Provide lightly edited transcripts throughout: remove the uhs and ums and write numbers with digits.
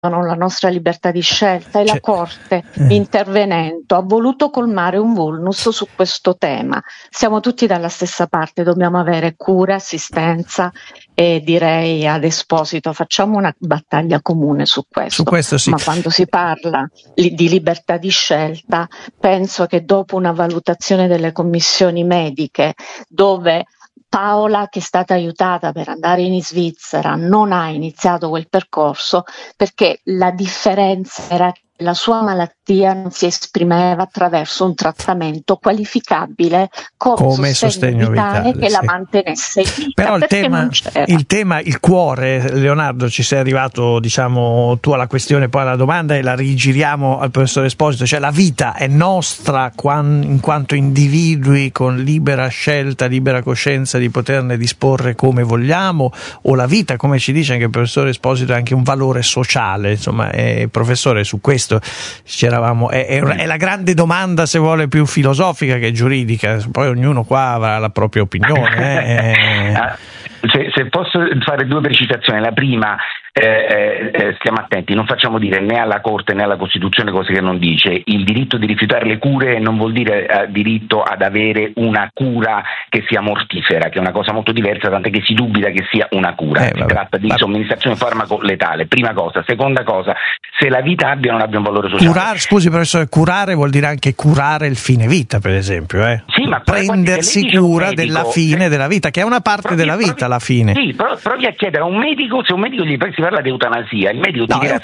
la nostra libertà di scelta, e la Corte, intervenendo, ha voluto colmare un vulnus su questo tema. Siamo tutti dalla stessa parte, dobbiamo avere cura, assistenza, e direi ad Esposito facciamo una battaglia comune su questo. Su questo sì. Ma quando si parla di libertà di scelta, penso che dopo una valutazione delle commissioni mediche, dove Paola, che è stata aiutata per andare in Svizzera, non ha iniziato quel percorso perché la differenza era che la sua malattia non si esprimeva attraverso un trattamento qualificabile come sostegno vitale che la mantenesse in vita. Però il cuore, Leonardo, ci sei arrivato, diciamo, tu alla questione, poi alla domanda, e la rigiriamo al professore Esposito, cioè la vita è nostra in quanto individui con libera scelta, libera coscienza di poterne disporre come vogliamo, o la vita, come ci dice anche il professore Esposito, è anche un valore sociale? Insomma, professore, su questo è la grande domanda, se vuole, più filosofica che giuridica, poi ognuno qua avrà la propria opinione. Se posso fare due precisazioni. La prima, stiamo attenti, non facciamo dire né alla Corte né alla Costituzione cose che non dice. Il diritto di rifiutare le cure non vuol dire diritto ad avere una cura che sia mortifera, che è una cosa molto diversa, tant'è che si dubita che sia una cura. Si tratta di somministrazione farmaco letale, prima cosa. Seconda cosa, se la vita abbia o non abbia un valore sociale. Scusi professore, curare vuol dire anche curare il fine vita, per esempio, Sì, ma prendersi cura della fine della vita, che è una parte della vita alla fine. Sì, però provi a chiedere a un medico, se un medico gli si parla di eutanasia, il medico ti dirà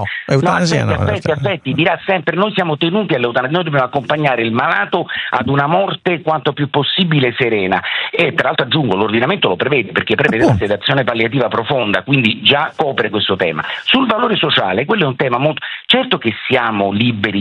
aspetti, dirà sempre: noi siamo tenuti all'eutanasia, noi dobbiamo accompagnare il malato ad una morte quanto più possibile serena, e tra l'altro aggiungo, l'ordinamento lo prevede, perché prevede la sedazione palliativa profonda, quindi già copre questo tema. Sul valore sociale, quello è un tema molto, certo che siamo liberi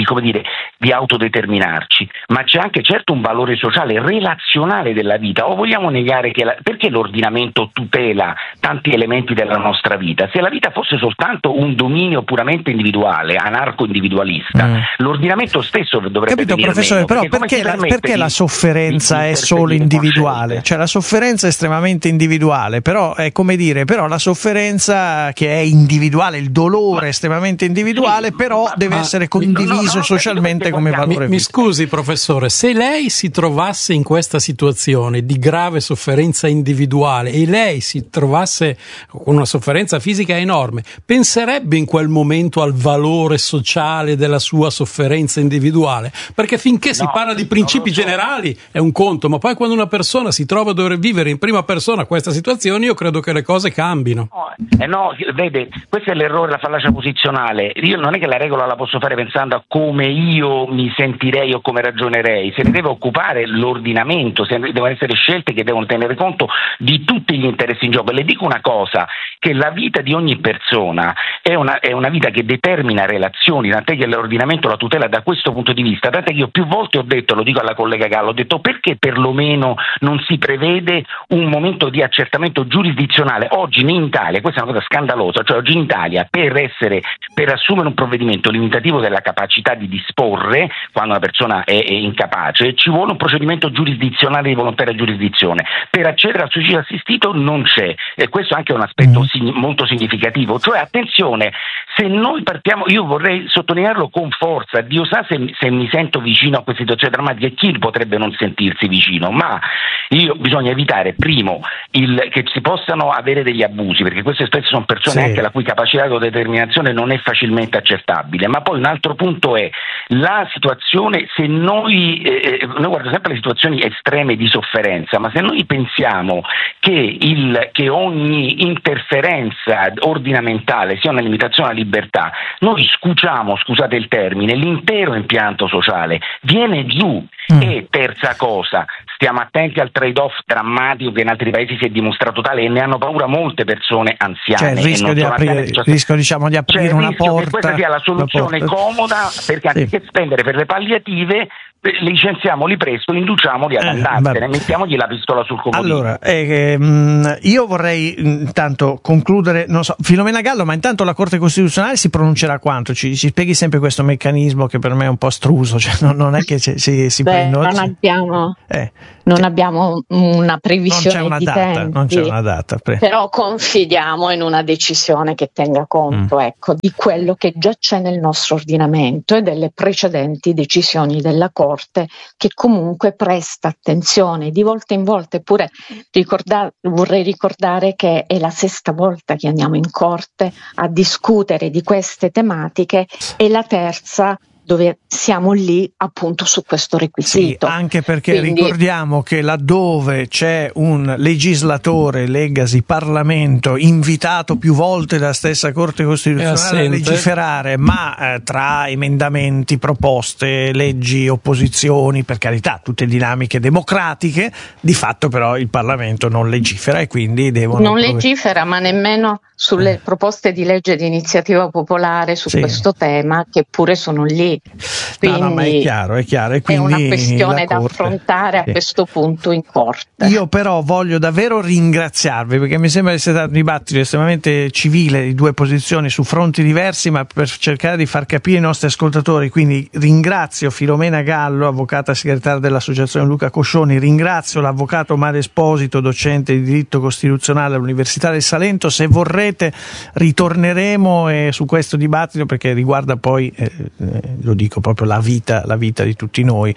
di autodeterminarci, ma c'è anche certo un valore sociale relazionale della vita. O vogliamo negare perché l'ordinamento tutela tanti elementi della nostra vita? Se la vita fosse soltanto un dominio puramente individuale, anarco-individualista, l'ordinamento stesso dovrebbe venire professore, meno, però perché la sofferenza è solo individuale? Cioè la sofferenza è estremamente individuale, però è come dire, però la sofferenza che è individuale, il dolore è estremamente individuale, però deve essere condiviso socialmente come valore. Mi scusi professore, se lei si trovasse in questa situazione di grave sofferenza individuale e lei si trovasse con una sofferenza fisica enorme, penserebbe in quel momento al valore sociale della sua sofferenza individuale? Perché finché si parla di principi generali è un conto, ma poi quando una persona si trova a dover vivere in prima persona questa situazione, io credo che le cose cambino. Vede, questo è l'errore, la fallacia posizionale. Io non è che la regola la posso fare pensando a come io mi sentirei o come ragionerei. Se ne deve occupare l'ordinamento, devono essere scelte che devono tenere conto di tutti gli interessi in gioco. E le dico una cosa, che la vita di ogni persona è una vita che determina relazioni, tant'è che l'ordinamento la tutela da questo punto di vista, tant'è che io più volte ho detto, lo dico alla collega Gallo, ho detto: perché perlomeno non si prevede un momento di accertamento giurisdizionale oggi in Italia? Questa è una cosa scandalosa, cioè oggi in Italia per assumere un provvedimento limitativo della capacità di disporre, quando una persona è incapace, ci vuole un procedimento giurisdizionale di volontaria giurisdizione. Per accedere al suicidio assistito non c'è, e questo anche è un aspetto molto significativo. Cioè, attenzione, se noi partiamo, io vorrei sottolinearlo con forza, Dio sa se mi sento vicino a queste situazioni drammatiche, chi potrebbe non sentirsi vicino, ma bisogna evitare, primo, che si possano avere degli abusi, perché queste spesso sono persone anche la cui capacità di determinazione non è facilmente accettabile. Ma poi un altro punto è la situazione, se noi guardiamo sempre le situazioni estreme di sofferenza, ma se noi pensiamo che ogni interferenza ordinamentale sia una limitazione alla libertà, noi scuciamo, scusate il termine, l'intero impianto sociale, viene giù. E terza cosa, stiamo attenti al trade-off drammatico che in altri paesi si è dimostrato tale, e ne hanno paura molte persone anziane. C'è il rischio di aprire una porta. Che questa sia la soluzione comoda, perché anziché spendere per le palliative licenziamoli presto, induciamoli ad andarsene, mettiamogli la pistola sul comodino. Allora, io vorrei intanto concludere, non so, Filomena Gallo, ma intanto la Corte Costituzionale si pronuncerà quanto? Ci spieghi sempre questo meccanismo che per me è un po' astruso, cioè non è che si prendono. Non abbiamo una previsione di tempi, non c'è una data. Però confidiamo in una decisione che tenga conto, ecco, di quello che già c'è nel nostro ordinamento e delle precedenti decisioni della Corte, che comunque presta attenzione di volta in volta. Eppure vorrei ricordare che è la 6ª volta che andiamo in Corte a discutere di queste tematiche e la 3ª dove siamo lì appunto su questo requisito. Sì, anche perché ricordiamo che laddove c'è un legislatore, leggasi Parlamento, invitato più volte dalla stessa Corte Costituzionale a legiferare, ma tra emendamenti, proposte, leggi, opposizioni, per carità, tutte dinamiche democratiche, di fatto però il Parlamento non legifera e quindi non legifera, ma nemmeno sulle proposte di legge di iniziativa popolare su questo tema, che pure sono lì. Quindi no, ma è chiaro. E quindi è una questione da affrontare a questo punto in Corte. Io però voglio davvero ringraziarvi, perché mi sembra essere stato un dibattito estremamente civile di due posizioni su fronti diversi, ma per cercare di far capire ai nostri ascoltatori. Quindi ringrazio Filomena Gallo, avvocata segretaria dell'Associazione Luca Coscioni, ringrazio l'avvocato Mario Esposito, docente di diritto costituzionale all'Università del Salento. Se vorrete ritorneremo su questo dibattito, perché riguarda poi, lo dico proprio, la vita di tutti noi,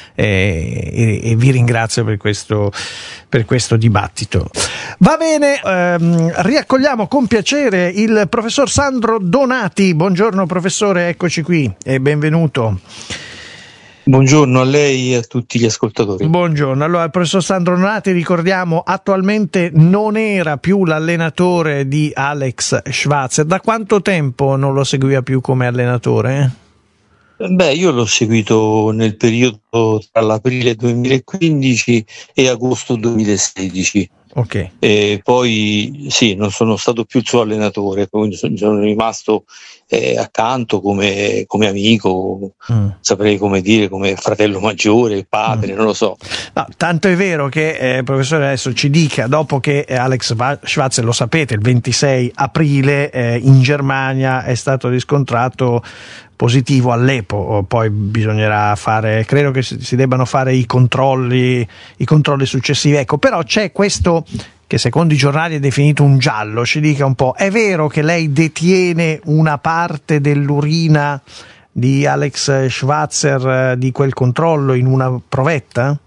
e vi ringrazio per questo dibattito. Va bene, riaccogliamo con piacere il professor Sandro Donati. Buongiorno professore, eccoci qui e benvenuto. Buongiorno a lei e a tutti gli ascoltatori. Buongiorno. Allora, il professor Sandro Donati, ricordiamo, attualmente non era più l'allenatore di Alex Schwarzer. Da quanto tempo non lo seguiva più come allenatore? Io l'ho seguito nel periodo tra l'aprile 2015 e agosto 2016. Ok. E poi non sono stato più il suo allenatore, quindi sono rimasto accanto come amico, saprei come dire, come fratello maggiore, padre, non lo so. No, tanto è vero che professore adesso ci dica, dopo che Alex Schwarzer, lo sapete, il 26 aprile in Germania è stato riscontrato positivo all'EPO, poi bisognerà fare, credo che si debbano fare i controlli successivi. Ecco, però c'è questo che secondo i giornali è definito un giallo. Ci dica un po', è vero che lei detiene una parte dell'urina di Alex Schwarzer di quel controllo in una provetta?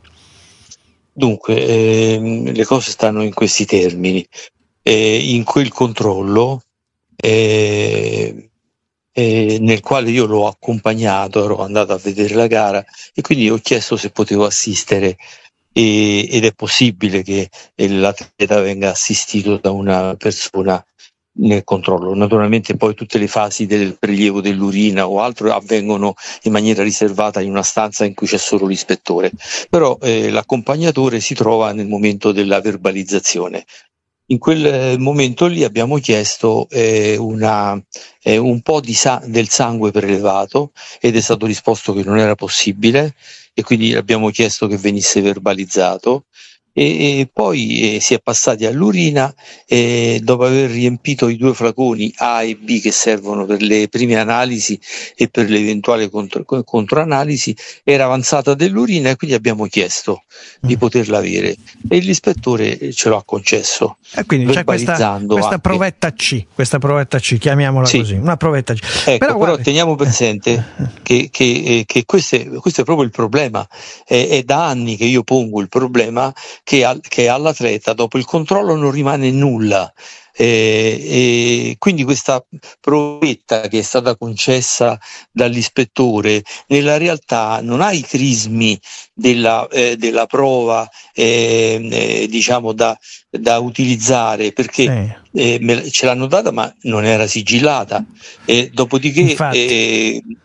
Dunque, le cose stanno in questi termini. In quel controllo nel quale io l'ho accompagnato, ero andato a vedere la gara e quindi ho chiesto se potevo assistere, ed è possibile che l'atleta venga assistito da una persona nel controllo. Naturalmente poi tutte le fasi del prelievo dell'urina o altro avvengono in maniera riservata in una stanza in cui c'è solo l'ispettore, però l'accompagnatore si trova nel momento della verbalizzazione. In quel momento lì abbiamo chiesto un po' del sangue prelevato ed è stato risposto che non era possibile, e quindi abbiamo chiesto che venisse verbalizzato, e poi si è passati all'urina, dopo aver riempito i 2 flaconi A e B che servono per le prime analisi e per l'eventuale controanalisi. Era avanzata dell'urina e quindi abbiamo chiesto di poterla avere e l'ispettore ce lo ha concesso. E quindi c'è questa provetta C, chiamiamola così, una provetta C. Ecco, però teniamo presente che questo è proprio il problema. È da anni che io pongo il problema che all'atleta dopo il controllo non rimane nulla, e quindi questa provetta che è stata concessa dall'ispettore nella realtà non ha i crismi della prova diciamo da utilizzare, perché ce l'hanno data ma non era sigillata, dopodiché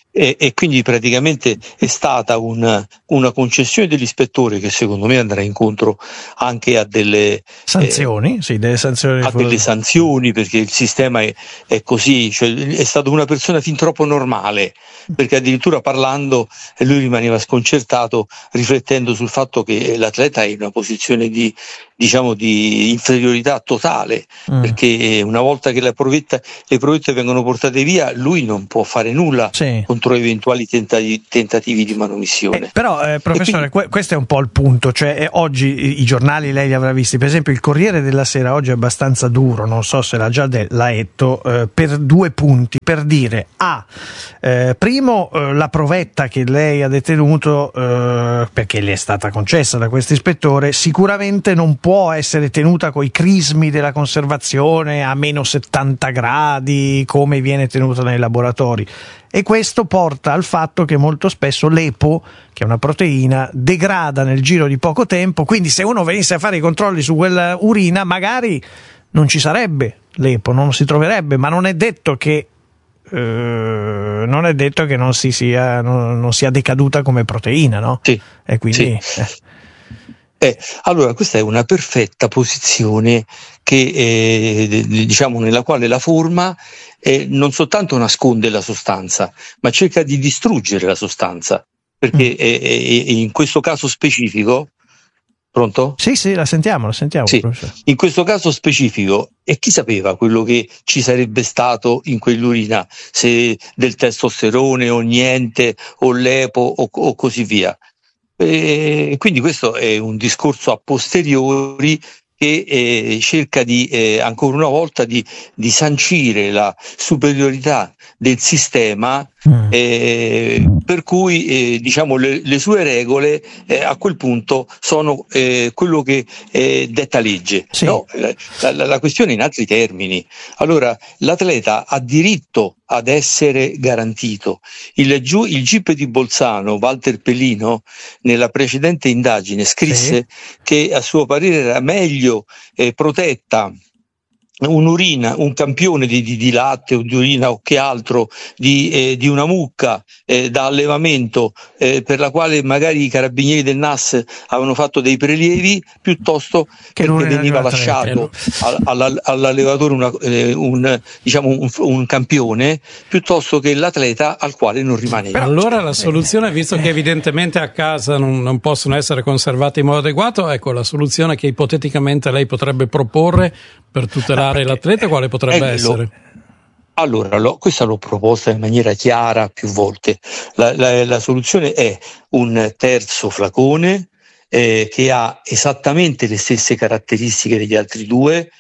E quindi praticamente è stata una concessione dell'ispettore che secondo me andrà incontro anche a delle sanzioni, delle sanzioni, a delle sanzioni, perché il sistema è così, cioè è stato una persona fin troppo normale, perché addirittura parlando lui rimaneva sconcertato riflettendo sul fatto che l'atleta è in una posizione di inferiorità totale, perché una volta che le provette vengono portate via, lui non può fare nulla contro eventuali tentativi di manomissione. Però professore, questo è un po' il punto, cioè oggi i giornali lei li avrà visti, per esempio il Corriere della Sera oggi è abbastanza duro, non so se l'ha già letto, per 2 punti, per dire primo, la provetta che lei ha detenuto perché le è stata concessa da questo ispettore sicuramente non può essere tenuta coi crismi della conservazione a meno 70 gradi come viene tenuta nei laboratori, e questo porta al fatto che molto spesso l'EPO, che è una proteina, degrada nel giro di poco tempo, quindi se uno venisse a fare i controlli su quella urina magari non ci sarebbe l'EPO, non si troverebbe, ma non è detto che non sia decaduta come proteina, no? Sì. E quindi allora questa è una perfetta posizione che nella quale la forma non soltanto nasconde la sostanza, ma cerca di distruggere la sostanza, perché in questo caso specifico. Pronto? Sì, la sentiamo. Sì. In questo caso specifico, e chi sapeva quello che ci sarebbe stato in quell'urina, se del testosterone o niente, o l'EPO o così via. Quindi questo è un discorso a posteriori che cerca ancora una volta di sancire la superiorità del sistema, per cui le sue regole a quel punto sono quello che detta legge. Sì. No, la questione è in altri termini. Allora l'atleta ha diritto ad essere garantito. Il GIP di Bolzano, Walter Pelino, nella precedente indagine scrisse che a suo parere era meglio protetta un'urina, un campione di latte o di urina o che altro di una mucca da allevamento, per la quale magari i carabinieri del NAS avevano fatto dei prelievi, piuttosto che veniva lasciato all'allevatore un campione, piuttosto che l'atleta al quale non rimane. Allora la soluzione, visto che evidentemente a casa non possono essere conservati in modo adeguato, ecco la soluzione che ipoteticamente lei potrebbe proporre per tutelare l'atleta, quale potrebbe essere? Allora, questa l'ho proposta in maniera chiara più volte. La soluzione è un terzo flacone che ha esattamente le stesse caratteristiche degli altri 2,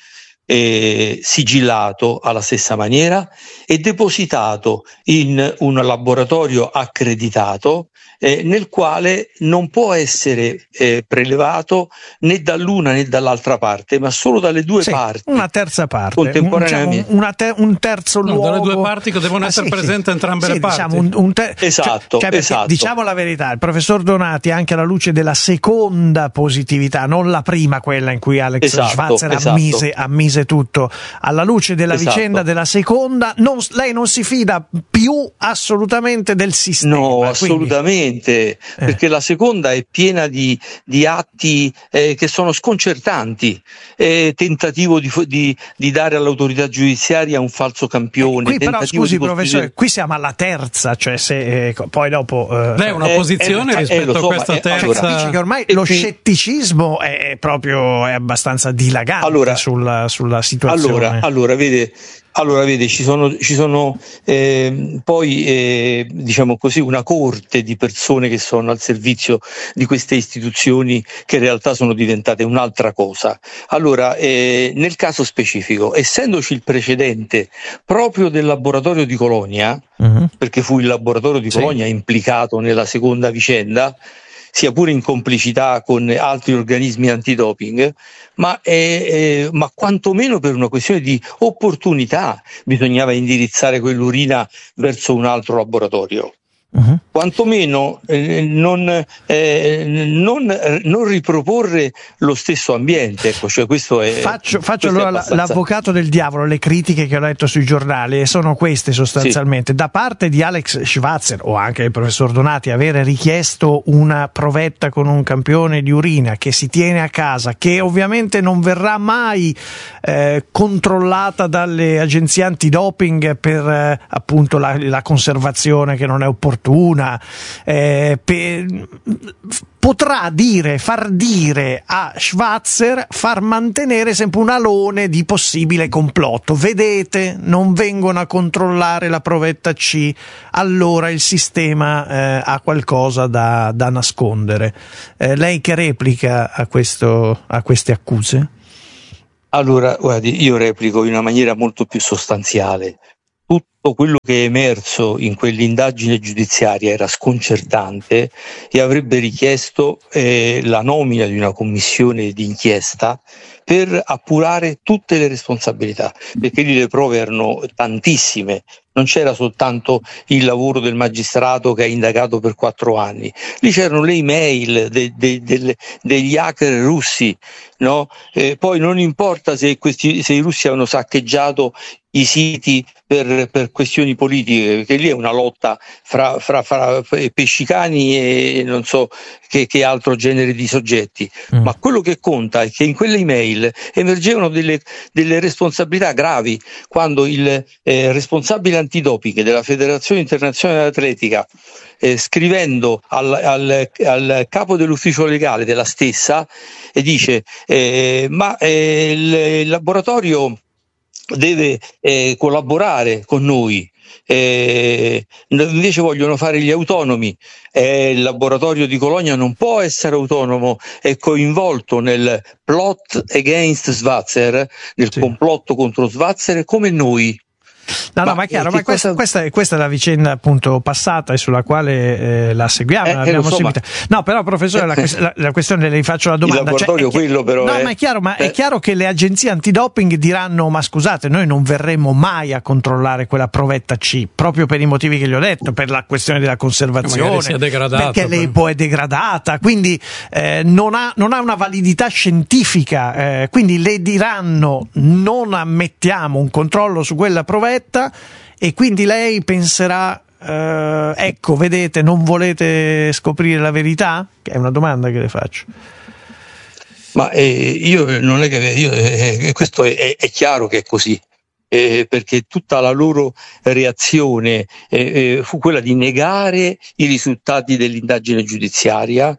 sigillato alla stessa maniera e depositato in un laboratorio accreditato, nel quale non può essere prelevato né dall'una né dall'altra parte, ma solo dalle 2 parti. Una terza parte, contemporaneamente. Un terzo luogo. Dalle 2 parti che devono essere presenti entrambe le parti. Esatto. Diciamo la verità, il professor Donati, anche alla luce della seconda positività, non la prima, quella in cui Alex Schwarzer ammise tutto, alla luce della vicenda della seconda, lei non si fida più assolutamente del sistema. No, assolutamente. Perché la seconda è piena di atti che sono sconcertanti, tentativo di dare all'autorità giudiziaria un falso campione. Qui però scusi professore, qui siamo alla terza, cioè se poi dopo lei ha una posizione rispetto a questa terza. Capisci che ormai lo scetticismo è abbastanza dilagante sulla situazione. Allora vede, ci sono poi diciamo così una corte di persone che sono al servizio di queste istituzioni, che in realtà sono diventate un'altra cosa. Allora nel caso specifico, essendoci il precedente proprio del laboratorio di Colonia, perché fu il laboratorio di Colonia implicato nella seconda vicenda, sia pure in complicità con altri organismi antidoping, ma quantomeno per una questione di opportunità bisognava indirizzare quell'urina verso un altro laboratorio. quantomeno non riproporre lo stesso ambiente. Ecco, cioè questo è, faccio questo allora è abbastanza... l'avvocato del diavolo. Le critiche che ho letto sui giornali sono queste sostanzialmente, da parte di Alex Schwarzer o anche del professor Donati, avere richiesto una provetta con un campione di urina che si tiene a casa, che ovviamente non verrà mai controllata dalle agenzie antidoping per appunto la conservazione che non è opportuna, potrà far dire a Schwarzer, far mantenere sempre un alone di possibile complotto. Vedete, non vengono a controllare la provetta C, allora il sistema ha qualcosa da nascondere. Lei che replica a queste accuse? Allora, guardi, io replico in una maniera molto più sostanziale. Tutto quello che è emerso in quell'indagine giudiziaria era sconcertante e avrebbe richiesto la nomina di una commissione d'inchiesta per appurare tutte le responsabilità, perché lì le prove erano tantissime. Non c'era soltanto il lavoro del magistrato che ha indagato per 4 anni, lì c'erano le email degli hacker russi, no? Poi non importa se i russi avevano saccheggiato i siti per questioni politiche, perché lì è una lotta fra pescicani e non so che altro genere di soggetti, ma quello che conta è che in quelle email emergevano delle responsabilità gravi, quando il responsabile antidoping della Federazione Internazionale Atletica, scrivendo al capo dell'ufficio legale della stessa, dice il laboratorio deve collaborare con noi, invece vogliono fare gli autonomi. Il laboratorio di Colonia non può essere autonomo, è coinvolto nel plot against Schwarzer, nel complotto contro Schwarzer, come noi. Ma è chiaro, ma questa è la vicenda appunto passata e sulla quale la seguiamo. No, però professore, la questione, le faccio la domanda. Il laboratorio quello però no, ma è chiaro che le agenzie antidoping diranno: ma scusate, noi non verremo mai a controllare quella provetta C, proprio per i motivi che gli ho detto, per la questione della conservazione, perché l'EPO è degradata, quindi non ha una validità scientifica, quindi le diranno: non ammettiamo un controllo su quella provetta. E quindi lei penserà, ecco, vedete, non volete scoprire la verità? Che è una domanda che le faccio. Ma io non è che questo è chiaro che è così, perché tutta la loro reazione fu quella di negare i risultati dell'indagine giudiziaria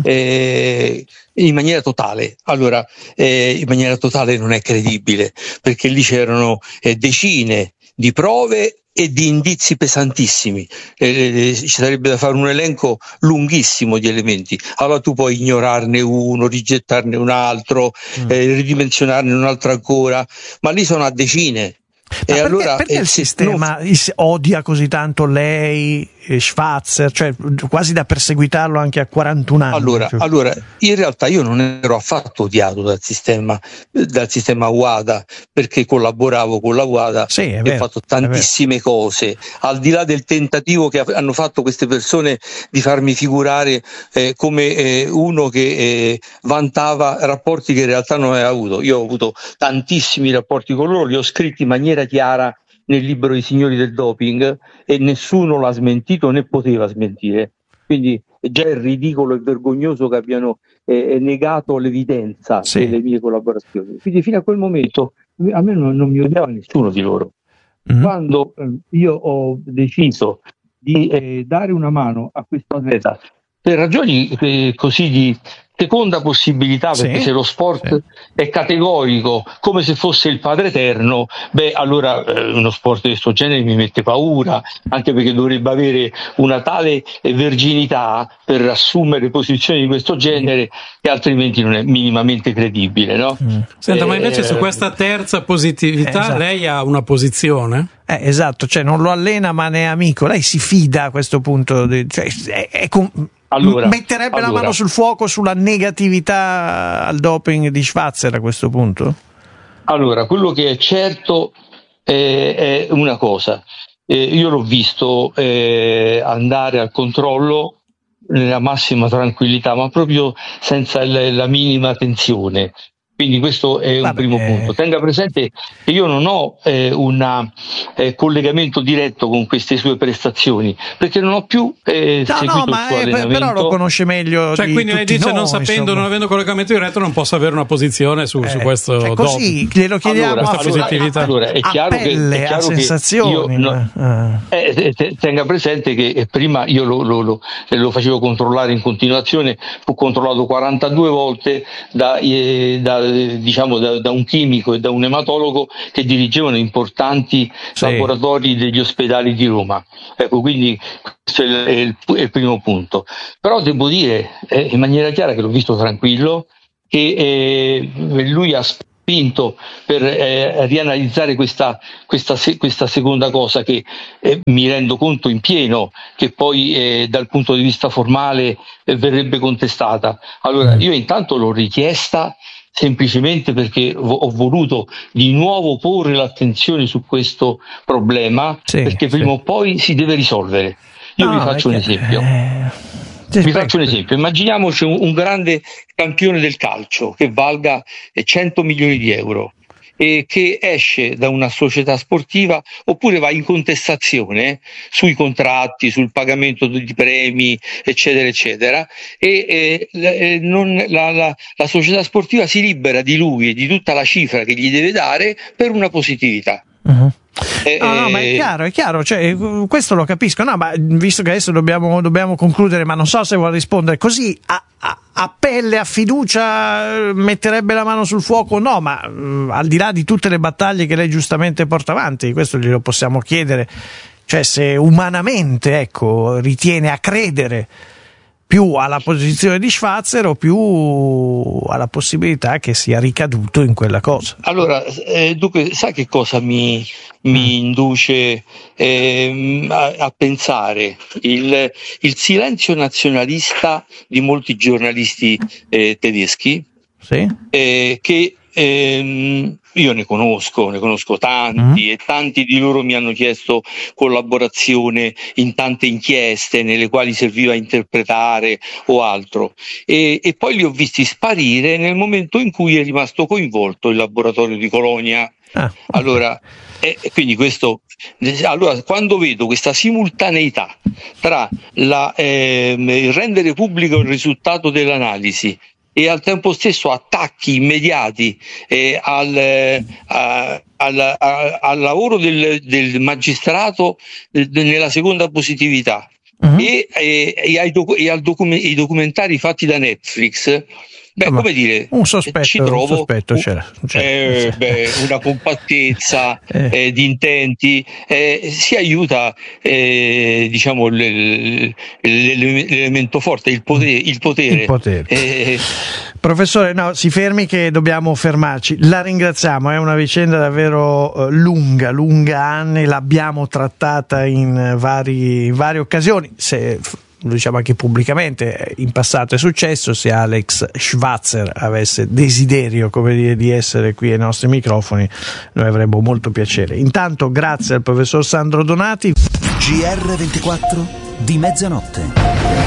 in maniera totale. Allora, in maniera totale non è credibile, perché lì c'erano decine di prove e di indizi pesantissimi, ci sarebbe da fare un elenco lunghissimo di elementi. Allora tu puoi ignorarne uno, rigettarne un altro, ridimensionarne un altro ancora, ma lì sono a decine. Perché il sistema odia così tanto lei, Schwarzer, cioè quasi da perseguitarlo anche a 41 anni? Allora, in realtà io non ero affatto odiato dal sistema WADA, perché collaboravo con la WADA e ho fatto tantissime cose, al di là del tentativo che hanno fatto queste persone di farmi figurare come uno che vantava rapporti che in realtà non aveva avuto. Io ho avuto tantissimi rapporti con loro, li ho scritti in maniera chiara nel libro I signori del doping e nessuno l'ha smentito né poteva smentire, quindi già è ridicolo e vergognoso che abbiano negato l'evidenza delle mie collaborazioni. Quindi fino a quel momento a me non mi odiava nessuno di loro. Quando io ho deciso di dare una mano a questo atleta per ragioni così di seconda possibilità, perché se lo sport è categorico come se fosse il Padre Eterno, allora uno sport di questo genere mi mette paura, anche perché dovrebbe avere una tale verginità per assumere posizioni di questo genere che altrimenti non è minimamente credibile, no? Senta, ma invece su questa terza positività lei ha una posizione? Esatto, cioè non lo allena ma ne è amico. Lei si fida a questo punto, metterebbe la mano sul fuoco sulla negatività al doping di Schwarzer a questo punto? Allora, quello che è certo è una cosa, io l'ho visto andare al controllo nella massima tranquillità, ma proprio senza la minima tensione. Quindi questo è un primo punto. Tenga presente che io non ho un collegamento diretto con queste sue prestazioni, perché non ho più seguito il suo allenamento. Però lo conosce meglio. Cioè, quindi lei dice, non sapendo, non avendo collegamento diretto, non posso avere una posizione su questo. Cioè così glielo chiediamo questa positività. Allora, è chiaro che sensazioni. Tenga presente che prima io lo facevo controllare in continuazione, fu controllato 42 volte da un chimico e da un ematologo che dirigevano importanti laboratori degli ospedali di Roma. Ecco, quindi questo è il primo punto. Però devo dire in maniera chiara che l'ho visto tranquillo, che lui ha spinto per rianalizzare questa seconda cosa, che mi rendo conto in pieno che poi dal punto di vista formale verrebbe contestata. Allora, io intanto l'ho richiesta semplicemente perché ho voluto di nuovo porre l'attenzione su questo problema, perché prima o poi si deve risolvere. Io vi faccio un esempio. Faccio un esempio. Immaginiamoci un grande campione del calcio che valga 100 milioni di euro e che esce da una società sportiva oppure va in contestazione sui contratti, sul pagamento di premi, eccetera eccetera, e la società sportiva si libera di lui e di tutta la cifra che gli deve dare per una positività. No, ma è chiaro, cioè, questo lo capisco. No, ma visto che adesso dobbiamo concludere, ma non so se vuole rispondere così a pelle, a fiducia, metterebbe la mano sul fuoco? No, ma al di là di tutte le battaglie che lei giustamente porta avanti, questo glielo possiamo chiedere, cioè se umanamente, ritiene a credere più alla posizione di Schwarzer o più alla possibilità che sia ricaduto in quella cosa. Allora, dunque, sai che cosa mi induce a pensare? Il silenzio nazionalista di molti giornalisti tedeschi, che io ne conosco tanti, e tanti di loro mi hanno chiesto collaborazione in tante inchieste nelle quali serviva a interpretare o altro, e poi li ho visti sparire nel momento in cui è rimasto coinvolto il laboratorio di Colonia. Allora, quindi allora, quando vedo questa simultaneità tra il rendere pubblico il risultato dell'analisi e al tempo stesso attacchi immediati al lavoro del magistrato nella seconda positività, e ai documentari fatti da Netflix, come dire, un sospetto, ci trovo c'era. Una compattezza di intenti, si aiuta l'elemento forte, il potere. Professore, si fermi che dobbiamo fermarci. La ringraziamo, è una vicenda davvero lunga anni, l'abbiamo trattata in varie occasioni. Lo diciamo anche pubblicamente, in passato è successo. Se Alex Schwarzer avesse desiderio, di essere qui ai nostri microfoni, noi avremmo molto piacere. Intanto grazie al professor Sandro Donati. GR24 di mezzanotte.